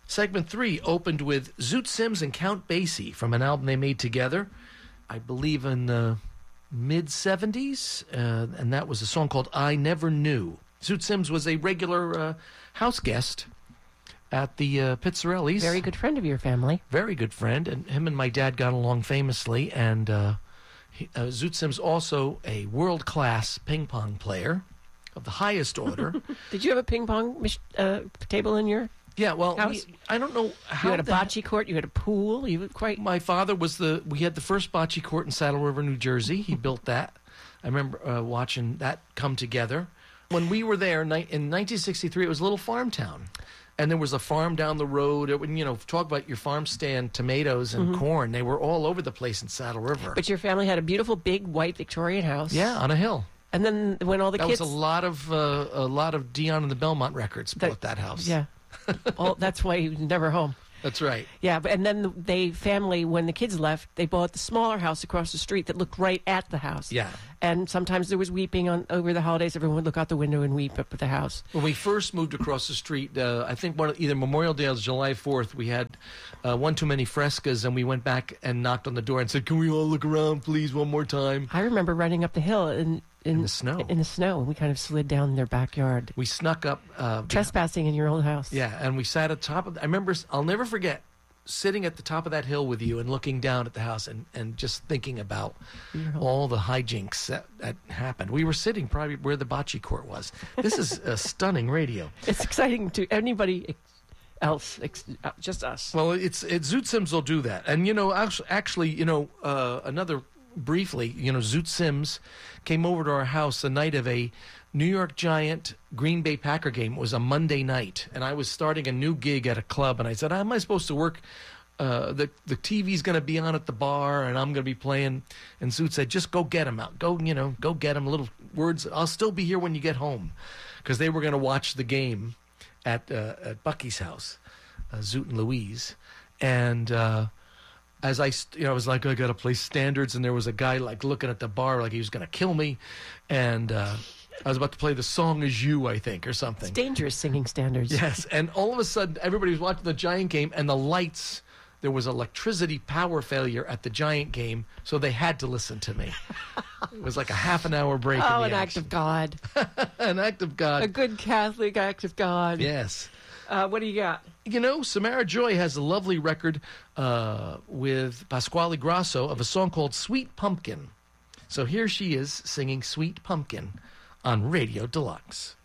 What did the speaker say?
Segment 3 opened with Zoot Sims and Count Basie from an album they made together, I believe in the mid-'70s, and that was a song called I Never Knew. Zoot Sims was a regular house guest at the Pizzarelli's. Very good friend of your family. Very good friend, and him and my dad got along famously, and Zoot Sims also a world-class ping pong player of the highest order. Did you have a ping pong table in your house? I don't know how. You had a bocce court, you had a pool, My father we had the first bocce court in Saddle River, New Jersey. He built that. I remember watching that come together. When we were there in 1963, it was a little farm town. And there was a farm down the road. Talk about your farm stand, tomatoes and corn. They were all over the place in Saddle River. But your family had a beautiful, big, white Victorian house. Yeah, on a hill. And then when all the kids... That was a lot of Dion and the Belmont records built that house. Yeah. Well, that's why he was never home. That's right. Yeah, and then when the kids left, they bought the smaller house across the street that looked right at the house. Yeah. And sometimes there was weeping over the holidays. Everyone would look out the window and weep up at the house. When we first moved across the street, I think either Memorial Day or July 4th, we had one too many frescas, and we went back and knocked on the door and said, "Can we all look around, please, one more time?" I remember running up the hill in the snow. In the snow, and we kind of slid down in their backyard. We snuck up. Trespassing in your old house. Yeah, and we sat at the top of... I remember, I'll never forget, sitting at the top of that hill with you and looking down at the house and just thinking about all the hijinks that happened. We were sitting probably where the bocce court was. This is a stunning radio. It's exciting to anybody else, just us. Well, it's Zoot Sims will do that. And, actually, another briefly, Zoot Sims came over to our house the night of a New York Giant Green Bay Packer game. It was a Monday night, and I was starting a new gig at a club, and I said, "How am I supposed to work? The TV's going to be on at the bar, and I'm going to be playing." And Zoot said, "Just go get him out. Go get him. Little words. I'll still be here when you get home," because they were going to watch the game at Bucky's house, Zoot and Louise, and. As I was like, I got to play standards, and there was a guy like looking at the bar like he was going to kill me, and I was about to play The Song Is You, I think, or something. It's dangerous singing standards. Yes, and all of a sudden, everybody was watching the Giant game, and the lights, there was electricity power failure at the Giant game, so they had to listen to me. It was like a half an hour break. Oh, an act of God. An act of God. A good Catholic act of God. Yes. What do you got? Samara Joy has a lovely record with Pasquale Grasso of a song called Sweet Pumpkin. So here she is singing Sweet Pumpkin on Radio Deluxe.